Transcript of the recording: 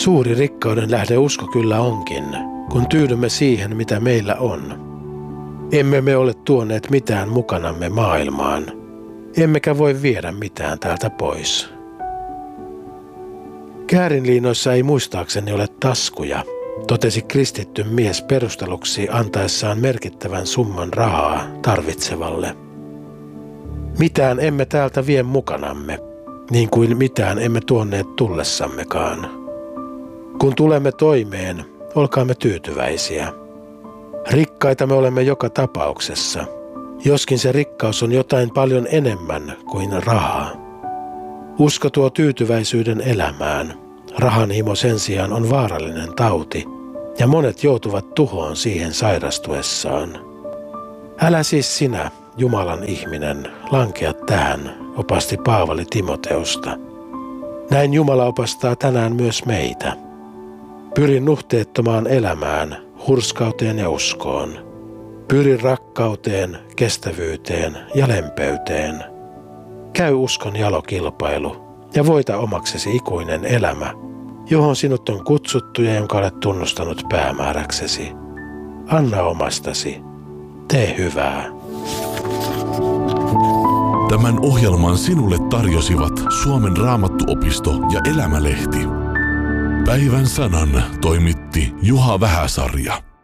Suuri rikkauden lähde usko kyllä onkin, kun tyydymme siihen, mitä meillä on. Emme me ole tuoneet mitään mukanamme maailmaan, emmekä voi viedä mitään täältä pois. Käärinliinoissa ei muistaakseni ole taskuja, totesi kristitty mies perusteluksi antaessaan merkittävän summan rahaa tarvitsevalle. Mitään emme täältä vie mukanamme, niin kuin mitään emme tuoneet tullessammekaan. Kun tulemme toimeen, olkaamme tyytyväisiä. Rikkaita me olemme joka tapauksessa, joskin se rikkaus on jotain paljon enemmän kuin rahaa. Usko tuo tyytyväisyyden elämään. Rahanhimo sen sijaan on vaarallinen tauti, ja monet joutuvat tuhoon siihen sairastuessaan. Älä siis sinä, Jumalan ihminen, lankea tähän, opasti Paavali Timoteusta. Näin Jumala opastaa tänään myös meitä. Pyri nuhteettomaan elämään, hurskauteen ja uskoon. Pyri rakkauteen, kestävyyteen ja lempeyteen. Käy uskon jalokilpailu ja voita omaksesi ikuinen elämä, johon sinut on kutsuttu ja jonka olet tunnustanut päämääräksesi. Anna omastasi. Tee hyvää. Tämän ohjelman sinulle tarjosivat Suomen Raamattuopisto ja Elämälehti. Päivän sanan toimitti Juha Vähäsarja.